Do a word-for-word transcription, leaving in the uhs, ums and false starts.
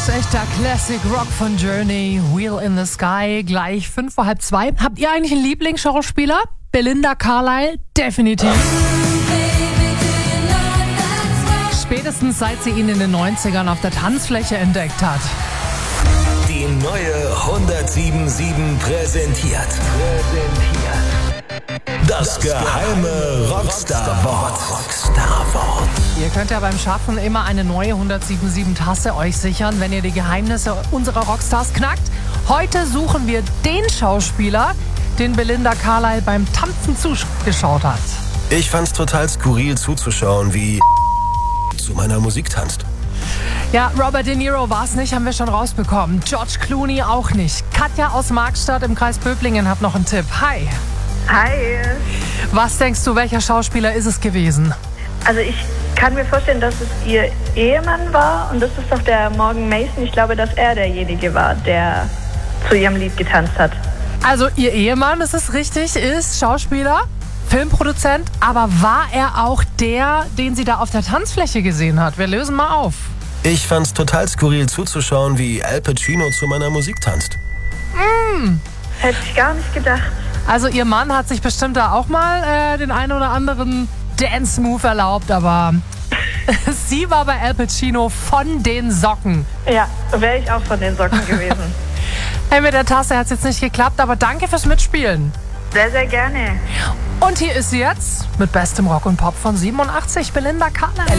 Echter Classic Rock von Journey, Wheel in the Sky, gleich fünf vor halb zwei. Habt ihr eigentlich einen Lieblingsschauspieler? Belinda Carlisle? Definitiv. Spätestens seit sie ihn in den neunzigern auf der Tanzfläche entdeckt hat. Die neue hundertsieben sieben präsentiert. Präsentiert. Das geheime Rockstar-Wort. Rockstar-Wort. Ihr könnt ja beim Schaffen immer eine neue hundertsieben sieben Tasse euch sichern, wenn ihr die Geheimnisse unserer Rockstars knackt. Heute suchen wir den Schauspieler, den Belinda Carlisle beim Tanzen zugeschaut hat. Ich fand's total skurril zuzuschauen, wie zu meiner Musik tanzt. Ja, Robert De Niro war es nicht, haben wir schon rausbekommen. George Clooney auch nicht. Katja aus Markstadt im Kreis Böblingen hat noch einen Tipp. Hi. Hi. Was denkst du, welcher Schauspieler ist es gewesen? Also ich kann mir vorstellen, dass es ihr Ehemann war und das ist doch der Morgan Mason. Ich glaube, dass er derjenige war, der zu ihrem Lied getanzt hat. Also ihr Ehemann, das ist richtig, ist Schauspieler, Filmproduzent, aber war er auch der, den sie da auf der Tanzfläche gesehen hat? Wir lösen mal auf. Ich fand's total skurril zuzuschauen, wie Al Pacino zu meiner Musik tanzt. Mm. Hätte ich gar nicht gedacht. Also ihr Mann hat sich bestimmt da auch mal äh, den einen oder anderen Dance-Move erlaubt, aber sie war bei Al Pacino von den Socken. Ja, wäre ich auch von den Socken gewesen. Hey, mit der Tasse hat es jetzt nicht geklappt, aber danke fürs Mitspielen. Sehr, sehr gerne. Und hier ist sie jetzt mit bestem Rock und Pop von siebenundachtzig, Belinda Carlisle.